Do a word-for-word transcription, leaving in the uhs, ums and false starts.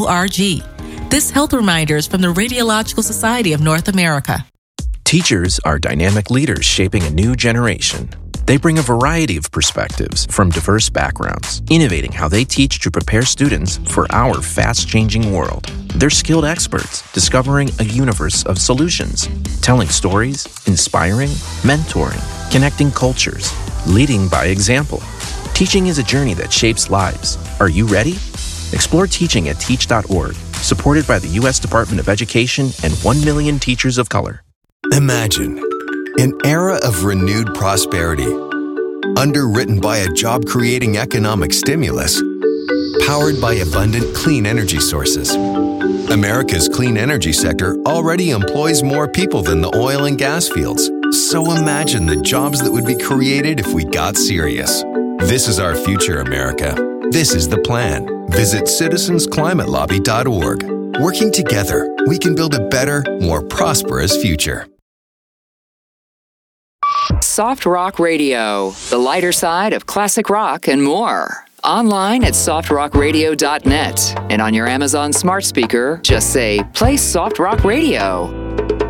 org. This health reminder is from the Radiological Society of North America. Teachers are dynamic leaders shaping a new generation. They bring a variety of perspectives from diverse backgrounds, innovating how they teach to prepare students for our fast-changing world. They're skilled experts, discovering a universe of solutions, telling stories, inspiring, mentoring, connecting cultures, leading by example. Teaching is a journey that shapes lives. Are you ready? Explore teaching at teach dot org, supported by the U S Department of Education and one million teachers of color. Imagine an era of renewed prosperity, underwritten by a job-creating economic stimulus, powered by abundant clean energy sources. America's clean energy sector already employs more people than the oil and gas fields. So imagine the jobs that would be created if we got serious. This is our future, America. This is the plan. Visit citizens climate lobby dot org. Working together, we can build a better, more prosperous future. Soft Rock Radio, the lighter side of classic rock and more. Online at soft rock radio dot net and on your Amazon smart speaker, just say, play Soft Rock Radio.